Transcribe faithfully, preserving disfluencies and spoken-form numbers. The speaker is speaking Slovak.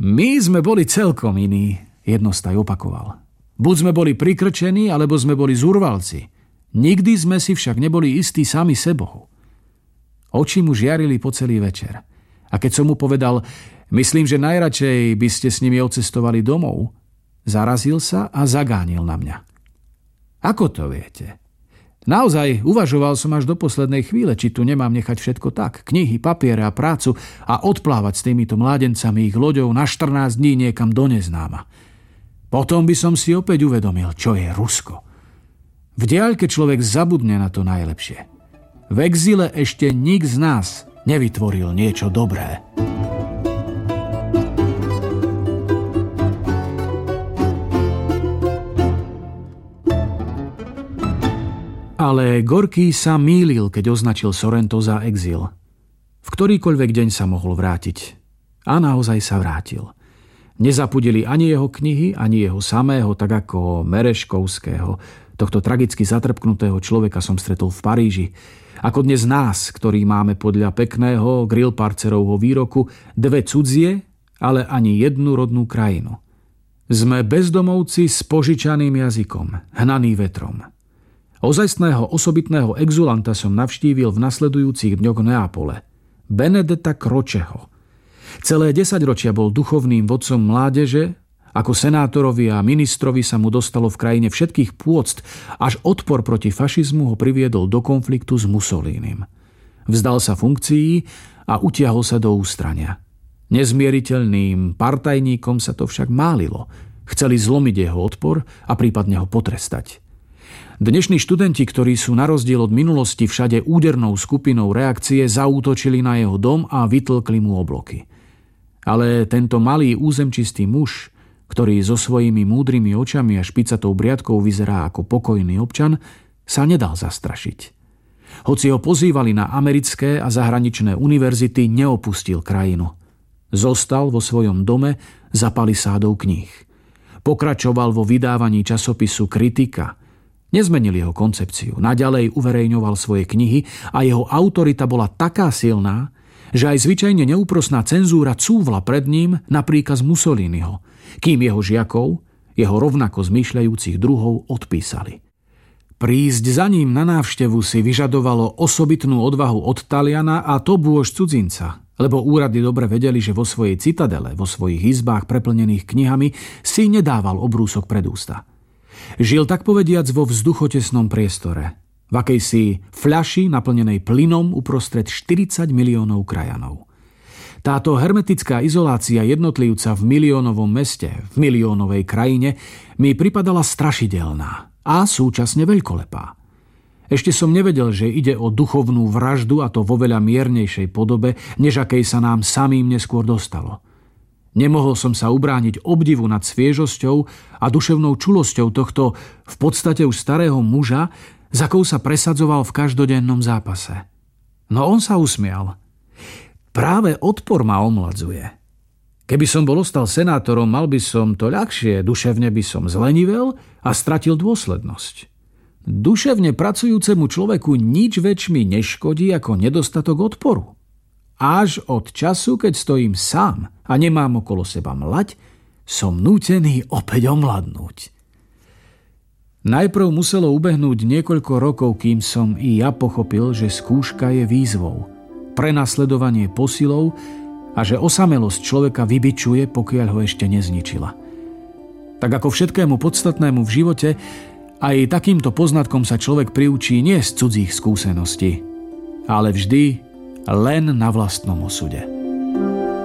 My sme boli celkom iní, jednostaj opakoval. Buď sme boli prikrčení, alebo sme boli zúrvalci. Nikdy sme si však neboli istí sami sebou. Oči mu žiarili po celý večer. A keď som mu povedal, myslím, že najradšej by ste s nimi odcestovali domov, zarazil sa a zagánil na mňa. Ako to viete? Naozaj uvažoval som až do poslednej chvíle, či tu nemám nechať všetko tak, knihy, papiere a prácu a odplávať s týmito mládencami ich loďou na štrnásť dní niekam do neznáma. Potom by som si opäť uvedomil, čo je Rusko. V diaľke človek zabudne na to najlepšie. V exíle ešte nik z nás nevytvoril niečo dobré. Ale Gorký sa mýlil, keď označil Sorrento za exil. V ktorýkoľvek deň sa mohol vrátiť. A naozaj sa vrátil. Nezapudili ani jeho knihy, ani jeho samého, tak ako Mereškovského. Tohto tragicky zatrpknutého človeka som stretol v Paríži. Ako dnes nás, ktorí máme podľa pekného Grillparcerovho výroku dve cudzie, ale ani jednu rodnú krajinu. Sme bezdomovci s požičaným jazykom, hnaný vetrom. Ozajstného osobitného exulanta som navštívil v nasledujúcich dňoch Neapole. Benedetta Croceho. Celé desaťročia bol duchovným vodcom mládeže, ako senátorovi a ministrovi sa mu dostalo v krajine všetkých pôct, až odpor proti fašizmu ho priviedol do konfliktu s Mussolínim. Vzdal sa funkcií a utiahol sa do ústrania. Nezmieriteľným partajníkom sa to však málilo. Chceli zlomiť jeho odpor a prípadne ho potrestať. Dnešní študenti, ktorí sú na rozdiel od minulosti všade údernou skupinou reakcie, zaútočili na jeho dom a vytlkli mu obloky. Ale tento malý územčistý muž, ktorý so svojimi múdrymi očami a špicatou briadkou vyzerá ako pokojný občan, sa nedal zastrašiť. Hoci ho pozývali na americké a zahraničné univerzity, neopustil krajinu. Zostal vo svojom dome za palisádou kníh. Pokračoval vo vydávaní časopisu Kritika. Nezmenil jeho koncepciu, naďalej uverejňoval svoje knihy a jeho autorita bola taká silná, že aj zvyčajne neúprosná cenzúra cúvla pred ním na príkaz Mussoliniho, kým jeho žiakov, jeho rovnako zmýšľajúcich druhov odpísali. Prísť za ním na návštevu si vyžadovalo osobitnú odvahu od Taliana a to bôž cudzinca, lebo úrady dobre vedeli, že vo svojej citadele, vo svojich izbách preplnených knihami si nedával obrúsok pred ústa. Žil tak povediac vo vzduchotesnom priestore, v akejsi fľaši naplnenej plynom uprostred štyridsať miliónov krajanov. Táto hermetická izolácia jednotlivca v miliónovom meste, v miliónovej krajine, mi pripadala strašidelná a súčasne veľkolepá. Ešte som nevedel, že ide o duchovnú vraždu, a to vo veľa miernejšej podobe, než akej sa nám samým neskôr dostalo. Nemohol som sa ubrániť obdivu nad sviežosťou a duševnou čulosťou tohto v podstate už starého muža, za akou sa presadzoval v každodennom zápase. No on sa usmial. Práve odpor ma omladzuje. Keby som bol ostal senátorom, mal by som to ľahšie, duševne by som zlenivel a stratil dôslednosť. Duševne pracujúcemu človeku nič väčšmi neškodí ako nedostatok odporu. Až od času, keď stojím sám a nemám okolo seba mlať, som nútený opäť omladnúť. Najprv muselo ubehnúť niekoľko rokov, kým som i ja pochopil, že skúška je výzvou, prenasledovanie posilou a že osamelosť človeka vybičuje, pokiaľ ho ešte nezničila. Tak ako všetkému podstatnému v živote, aj takýmto poznatkom sa človek priučí nie z cudzích skúseností, ale vždy len na vlastnom osude.